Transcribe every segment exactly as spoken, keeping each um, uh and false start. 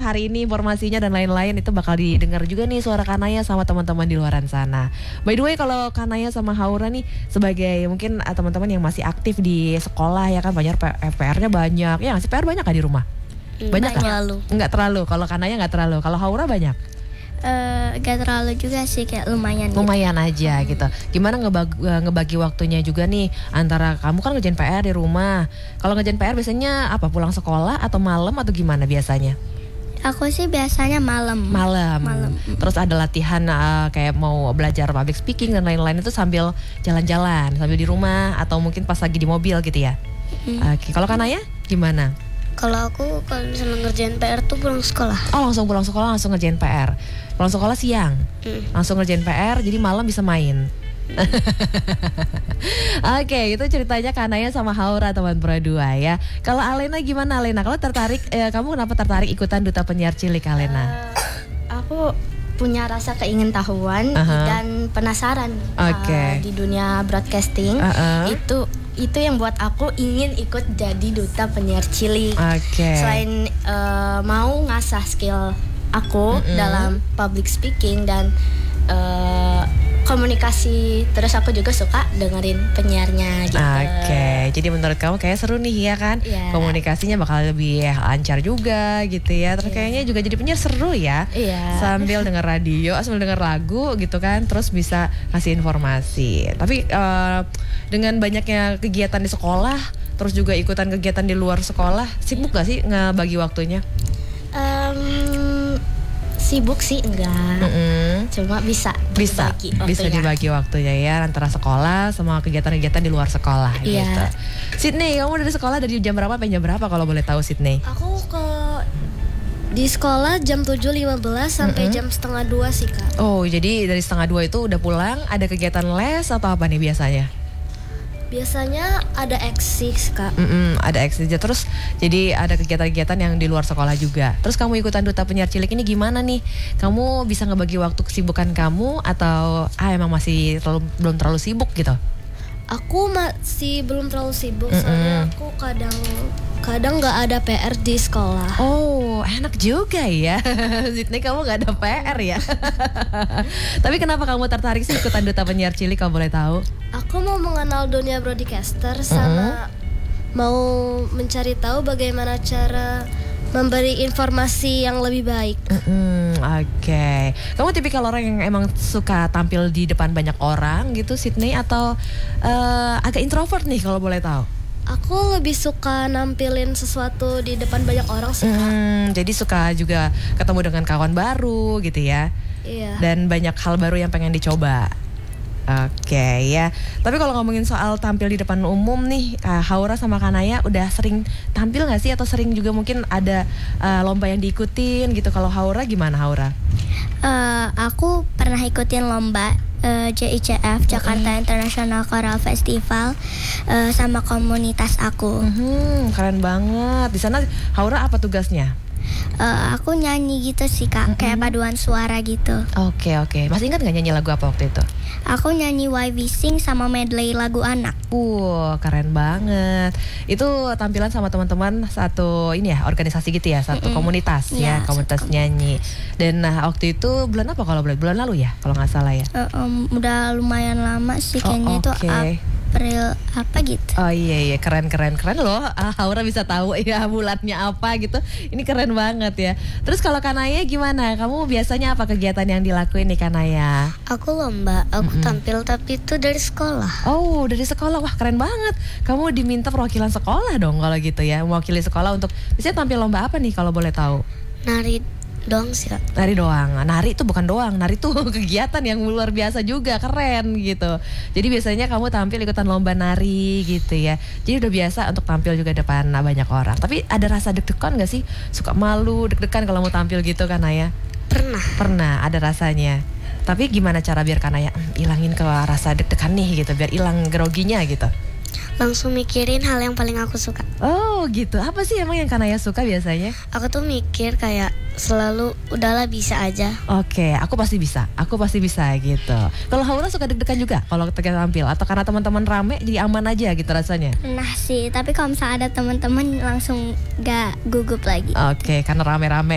hari ini informasinya dan lain-lain itu bakal didengar juga nih suara Kanaya sama teman-teman di luaran sana. By the way, kalau Kanaya sama Haura nih sebagai mungkin uh, teman-teman yang masih aktif di sekolah ya kan, banyak P R-nya banyak. Ya nggak sih, P R banyak kan di rumah? Banyak Nggak kan? terlalu. Nggak terlalu. Kalau Kanaya nggak terlalu. Kalau Haura banyak? Eh, gak terlalu juga sih, kayak lumayan gitu. Lumayan aja gitu. Gimana ngebagi, ngebagi waktunya juga nih antara kamu kan ngerjain P R di rumah. Kalau ngerjain P R biasanya apa, pulang sekolah atau malam atau gimana biasanya? Aku sih biasanya malam. Malam. Malam. Terus ada latihan uh, kayak mau belajar public speaking dan lain-lain itu sambil jalan-jalan, sambil di rumah atau mungkin pas lagi di mobil gitu ya. Hmm. Oke, kalau Kanaya gimana? Kalau aku kalau misalnya ngerjain P R tuh pulang sekolah. Oh, langsung pulang sekolah langsung ngerjain P R. Pulang sekolah siang. Hmm. Langsung ngerjain P R jadi malam bisa main. Oke, itu ceritanya Kanaya sama Haura teman Pro dua ya. Kalau Alena gimana Alena? Kalau tertarik eh, kamu kenapa tertarik ikutan Duta Penyiar Cilik Alena? Uh, aku punya rasa keingin-tahuan Uh-huh. dan penasaran Oke. uh, di dunia broadcasting. Uh-uh. Itu itu yang buat aku ingin ikut jadi duta penyiar cilik. Oke. Selain uh, mau ngasah skill aku Mm-mm. dalam public speaking dan uh, komunikasi, terus aku juga suka dengerin penyiarnya gitu. Oke, jadi menurut kamu kayak seru nih ya kan? Iya. Komunikasinya bakal lebih lancar juga gitu ya. Terus kayaknya juga jadi penyiar seru ya. Iya. Sambil denger radio, sambil denger lagu gitu kan, terus bisa kasih informasi. Tapi eh, dengan banyaknya kegiatan di sekolah, terus juga ikutan kegiatan di luar sekolah, sibuk gak sih ngebagi waktunya? Um, sibuk sih enggak. Mm-mm. Cuma bisa Bisa, dibagi bisa waktunya. dibagi waktunya ya antara sekolah sama kegiatan-kegiatan di luar sekolah Iya. gitu. Sydney, kamu dari sekolah dari jam berapa sampai jam berapa kalau boleh tahu Sydney? Aku ke di sekolah jam tujuh lima belas sampai Mm-mm. jam setengah dua sih Kak. Oh, jadi dari setengah dua itu udah pulang, ada kegiatan les atau apa nih biasanya? Biasanya ada eksis Kak. Mm-mm, ada eksija terus, jadi ada kegiatan-kegiatan yang di luar sekolah juga. Terus kamu ikutan Duta Penyiar Cilik ini gimana nih? Kamu bisa ngebagi waktu kesibukan kamu atau ah emang masih terlalu, belum terlalu sibuk gitu? Aku masih belum terlalu sibuk, Mm-mm. soalnya aku kadang kadang nggak ada P R di sekolah. Oh, enak juga ya. Sydney kamu gak ada P R ya. Tapi kenapa kamu tertarik sih ikutan Duta Penyiar Cilik kalau boleh tahu? Aku mau mengenal dunia broadcaster sama mau mencari tahu bagaimana cara memberi informasi yang lebih baik. Mm-mm, Oke, kamu tipikal orang yang emang suka tampil di depan banyak orang gitu, Sydney, atau eh, agak introvert nih kalau boleh tahu? Aku lebih suka nampilin sesuatu di depan banyak orang sih Kak. Hmm, jadi suka juga ketemu dengan kawan baru gitu ya, Iya. dan banyak hal baru yang pengen dicoba. Oke ya, tapi kalau ngomongin soal tampil di depan umum nih, Kak Haura sama Kanaya udah sering tampil nggak sih, atau sering juga mungkin ada eh, lomba yang diikutin gitu? Kalau Haura gimana Haura? Eh, aku pernah ikutin lomba eh, J I C F Jakarta International Choral Festival eh, sama komunitas aku. Hmm, keren banget. Di sana Haura apa tugasnya? Eh, aku nyanyi gitu sih Kak, kayak paduan suara gitu. Oke oke, masih ingat nggak nyanyi lagu apa waktu itu? Aku nyanyi Why We Sing sama medley lagu anak. Uh, keren banget. Itu tampilan sama teman-teman satu ini ya, organisasi gitu ya, satu Mm-mm. komunitas ya, Ya, komunitas satu nyanyi. Dan nah, waktu itu bulan apa kalau boleh? Bulan lalu ya, kalau nggak salah ya. Eh, em, udah lumayan lama sih, Oh, kayaknya itu oke. April apa gitu. Oh iya iya, keren keren keren loh. Ah, Haura bisa tahu ya bulannya apa gitu. Ini keren banget ya. Terus kalau Kanaya gimana? Kamu biasanya apa kegiatan yang dilakuin nih Kanaya? Aku lomba, aku Mm-mm. tampil tapi itu dari sekolah. Oh, dari sekolah. Wah, keren banget. Kamu diminta perwakilan sekolah dong kalau gitu ya. Mewakili sekolah untuk bisa tampil lomba apa nih kalau boleh tahu? Nari dong sih Kak. Nari doang. Nari itu bukan doang. Nari itu kegiatan yang luar biasa juga, keren gitu. Jadi biasanya kamu tampil ikutan lomba nari gitu ya. Jadi udah biasa untuk tampil juga depan banyak orang. Tapi ada rasa deg-degan gak sih? Suka malu, deg-degan kalau mau tampil gitu kan Naya? Pernah. Pernah, ada rasanya. Tapi gimana cara biar Kanaya "Hmm, ilangin ke rasa deg-degan nih gitu, biar hilang groginya gitu? Langsung mikirin hal yang paling aku suka. Oh gitu, apa sih emang yang Kanaya suka biasanya? Aku tuh mikir kayak selalu udahlah bisa aja. Oke, aku pasti bisa, aku pasti bisa gitu. Kalau Haura suka deg-degan juga kalau ketika tampil, atau karena teman-teman rame jadi aman aja gitu rasanya? Nah sih, tapi kalau misalnya ada teman-teman langsung gak gugup lagi. Oke, karena rame-rame ya.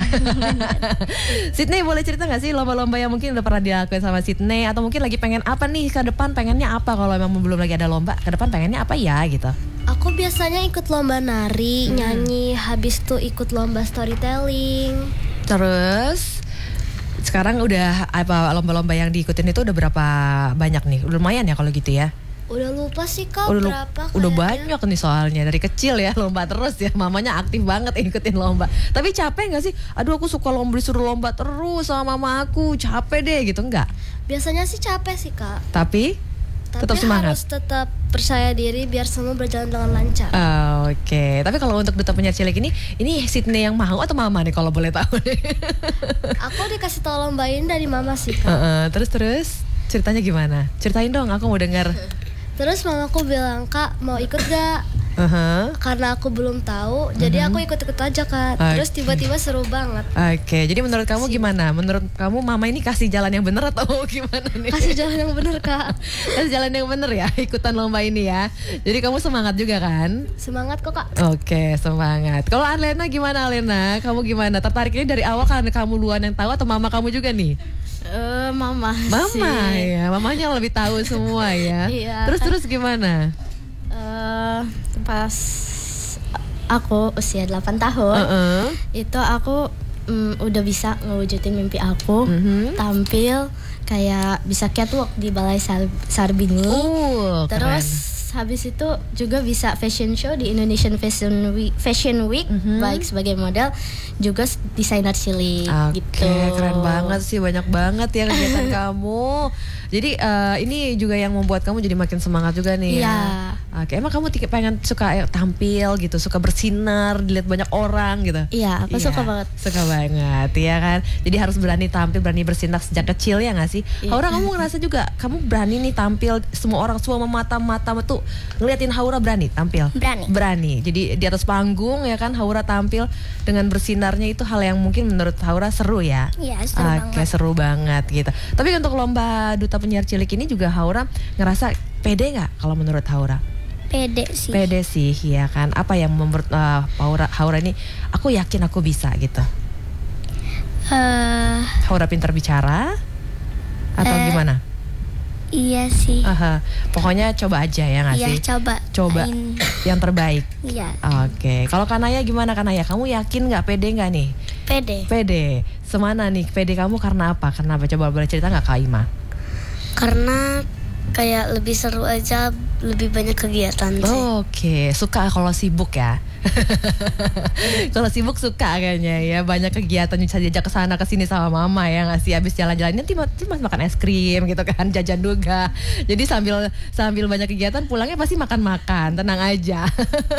Sydney boleh cerita nggak sih lomba-lomba yang mungkin udah pernah dilakuin sama Sydney, atau mungkin lagi pengen apa nih ke depan, pengennya apa kalau memang belum lagi ada lomba, ke depan pengennya apa ya gitu? Aku biasanya ikut lomba nari, Hmm. nyanyi, habis itu ikut lomba storytelling. Terus sekarang udah apa lomba-lomba yang diikutin itu udah berapa banyak nih? Lumayan ya kalau gitu ya. Udah lupa sih kak Udah, lu- berapa udah kayaknya. banyak nih soalnya dari kecil ya lomba terus ya, mamanya aktif banget ikutin lomba. Tapi capek nggak sih? Aduh aku suka lomba, disuruh lomba terus sama mama aku, capek deh gitu nggak? Biasanya sih capek sih kak. Tapi, Tapi tetap semangat. harus tetap percaya diri biar semua berjalan dengan lancar. Ah, Oke, tapi kalau untuk duta penyiar cilik ini, ini Sydney yang mau atau mama nih kalau boleh tahu nih? Aku dikasih tahu lomba ini dari mama sih kak. Heeh, terus terus ceritanya gimana? Ceritain dong, aku mau dengar. Terus mamaku bilang, kak mau ikut gak? Heeh. Karena aku belum tahu, jadi aku ikut-ikut aja kak. Terus Oke. tiba-tiba seru banget. Oke, jadi menurut kamu gimana? Menurut kamu mama ini kasih jalan yang benar atau gimana nih? Kasih jalan yang bener kak. Kasih jalan yang benar ya, ikutan lomba ini ya. Jadi kamu semangat juga kan? Semangat kok kak. Oke, semangat. Kalau Alena gimana Alena? Kamu gimana? Tertarik ini dari awal karena kamu duluan yang tahu atau mama kamu juga nih? Eh, mama Mama sih. ya, mamanya lebih tahu semua ya. Iya, Terus kan. terus gimana? Eh, pas aku usia delapan tahun, Heeh. itu aku mm, udah bisa ngewujudin mimpi aku, Mhm. tampil kayak bisa catwalk di Balai Sar- Sarbini. Uh, Terus habis itu juga bisa fashion show di Indonesian Fashion Week, Fashion Week Mhm. baik sebagai model juga s- desainer cilik Oke, gitu. keren banget sih, banyak banget ya kegiatan kamu. Jadi eh, ini juga yang membuat kamu jadi makin semangat juga nih Iya. ya. Oke, emang kamu tik- pengen suka eh, tampil gitu, suka bersinar, dilihat banyak orang gitu. Iya, aku suka banget. Suka banget, ya kan. Jadi harus berani tampil, berani bersinar sejak kecil ya nggak sih? Iya. Haura, kamu ngerasa juga, kamu berani nih tampil, semua orang semua mata-mata tuh ngeliatin Haura berani tampil. Berani. Berani. Jadi di atas panggung ya kan, Haura tampil dengan bersinarnya itu hal yang mungkin menurut Haura seru ya. Iya seru Oke, banget. seru banget gitu. Tapi untuk lomba duta penyiar cilik ini juga Haura ngerasa pede nggak kalau menurut Haura? Pede sih. Pede sih, ya kan. Apa yang membuat uh, Haura, Haura ini, aku yakin aku bisa gitu. Eh, Haura pintar bicara atau Eh, gimana? iya sih. Aha, pokoknya coba aja ya nggak Iya sih? coba. Coba Main. yang terbaik. Iya. Oke, kalau Kanaya gimana Kanaya? Kamu yakin nggak, pede nggak nih? Pede. Pede. Semana nih pede kamu karena apa? Karena apa? Coba boleh cerita nggak Kak Ima? Karena kayak lebih seru aja, lebih banyak kegiatan sih. Oke, suka kalau sibuk ya. Kalau sibuk suka kayaknya ya, banyak kegiatan bisa diajak ke sana ke sini sama mama ya nggak sih, habis jalan-jalan nanti nanti mas makan es krim gitu kan, jajan juga. Jadi sambil sambil banyak kegiatan pulangnya pasti makan-makan, tenang aja.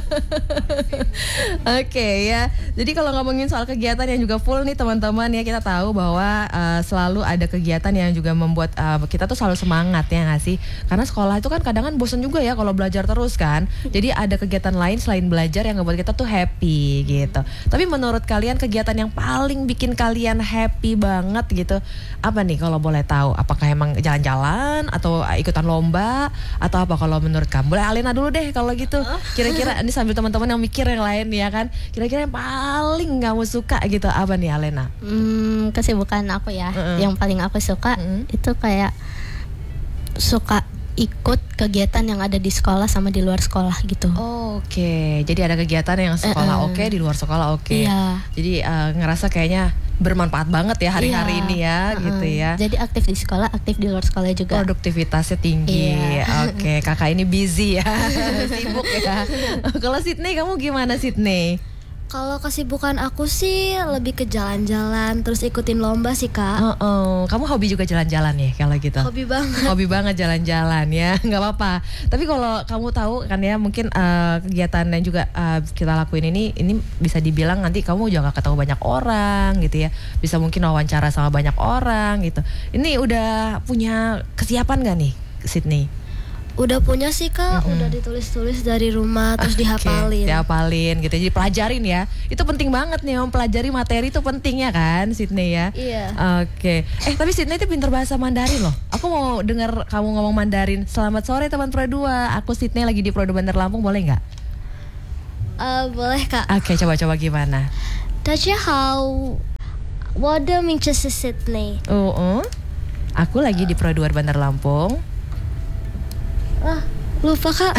Oke ya. Jadi kalau ngomongin soal kegiatan yang juga full nih teman-teman ya, kita tahu bahwa uh, selalu ada kegiatan yang juga membuat uh, kita tuh selalu semangat ya nggak sih? Karena sekolah itu kan kadang kan bosan juga ya kalau belajar terus kan. Jadi ada kegiatan lain selain belajar yang ngebuat kita tuh happy gitu. Tapi menurut kalian kegiatan yang paling bikin kalian happy banget gitu apa nih kalau boleh tahu? Apakah emang jalan-jalan atau ikutan lomba atau apa kalau menurut kamu? Boleh Alena dulu deh kalau gitu. Kira-kira ini sambil teman-teman yang mikir yang lain ya kan. Kira-kira yang paling kamu suka gitu apa nih Alena? Hmm, kesibukan aku ya, Mm-mm. yang paling aku suka Mm. itu kayak suka ikut kegiatan yang ada di sekolah sama di luar sekolah gitu. Oke, jadi ada kegiatan yang sekolah Eh-eh. oke, di luar sekolah oke. Iya. Jadi eh, ngerasa kayaknya bermanfaat banget ya hari-hari Iya. ini ya, Mm-mm. gitu ya. Jadi aktif di sekolah, aktif di luar sekolah juga. Produktivitasnya tinggi. Iya. Oke, kakak ini busy ya, sibuk ya. Kalau Sydney, kamu gimana Sydney? Kalau kesibukan aku sih lebih ke jalan-jalan, terus ikutin lomba sih kak. Oh, oh. Kamu hobi juga jalan-jalan ya kalau gitu? Hobi banget. Hobi banget jalan-jalan ya, nggak apa-apa. Tapi kalau kamu tahu kan ya, mungkin eh, kegiatan yang juga eh, kita lakuin ini, ini bisa dibilang nanti kamu juga ketemu banyak orang gitu ya. Bisa mungkin wawancara sama banyak orang gitu. Ini udah punya kesiapan nggak nih, Sydney? Udah punya sih kak, Mm-mm. udah ditulis-tulis dari rumah, terus dihafalin. Oke, dihafalin gitu. Jadi pelajarin ya. Itu penting banget nih, mempelajari materi itu pentingnya kan, Sydney ya. Iya. Oke. Eh tapi Sydney itu pinter bahasa Mandarin loh. Aku mau dengar kamu ngomong Mandarin. Selamat sore teman Pro dua. Aku Sydney lagi di Pro dua Bandar Lampung, boleh nggak? Eh, boleh kak. Oke, coba-coba gimana? 大家好， Waduh, Manchester Sydney. Oh, oh. Aku lagi di Pro dua Bandar Lampung. Ah, lupa kak.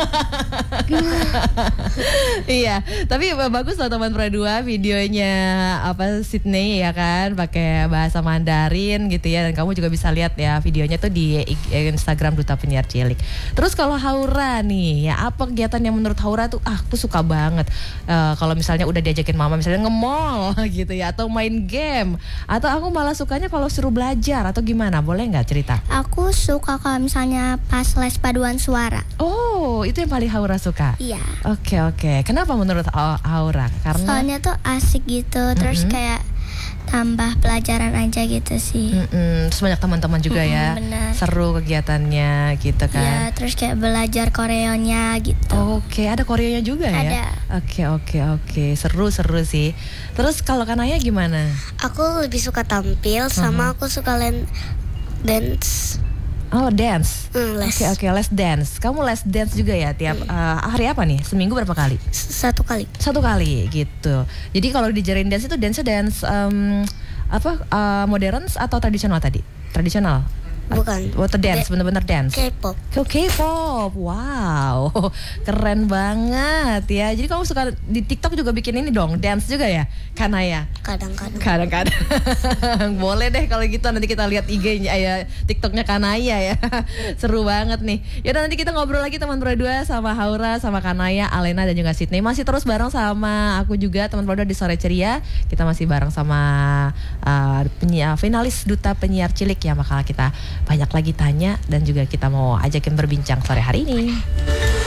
Iya, tapi bagus loh teman Pro dua videonya apa Sydney ya kan, pakai bahasa Mandarin gitu ya, dan kamu juga bisa lihat ya videonya tuh di Instagram Duta Penyiar Cilik. Terus kalau Haura nih, ya apa kegiatan yang menurut Haura tuh ah aku suka banget. Uh, kalau misalnya udah diajakin mama misalnya nge-mall gitu ya, atau main game, atau aku malah sukanya kalau suruh belajar atau gimana, boleh nggak cerita? Aku suka kalau misalnya pas les paduan suara. Oh, itu yang paling Haura suka? Iya. Oke oke. Kenapa menurut Haura? Karena soalnya tuh asik gitu, terus Mm-mm. kayak tambah pelajaran aja gitu sih. Mm-mm. Terus banyak teman-teman juga Mm-mm, ya, benar. seru kegiatannya gitu Ya, kan? terus kayak belajar koreonya gitu. Oke, ada Koreanya juga ya? Ada. Oke oke oke, seru-seru sih. Terus kalau Kanaya gimana? Aku lebih suka tampil, sama aku suka len dance. Oh dance. Hmm, les. Oke oke, les dance. Kamu les dance juga ya tiap uh, hari apa nih? Seminggu berapa kali? Satu kali. Satu kali gitu. Jadi kalau dijarin dance itu dance dance um, apa uh, modern atau tradisional tadi? Tradisional. Bukan. Water dance, De- bener-bener dance. K-pop. Ke K-pop, wow, keren banget ya. Jadi kamu suka di TikTok juga bikin ini dong, dance juga ya, Kanaya? Kadang-kadang. Kadang-kadang. Boleh deh kalau gitu, nanti kita lihat I G-nya ya, TikToknya Kanaya ya. Seru banget nih. Yaudah nanti kita ngobrol lagi teman berdua sama Haura, sama Kanaya, Alena dan juga Sydney. Masih terus bareng sama aku juga teman berdua di Sore Ceria. Kita masih bareng sama uh, penyiar, finalis Duta Penyiar Cilik ya, bakal kita banyak lagi tanya dan juga kita mau ajakin berbincang sore hari ini.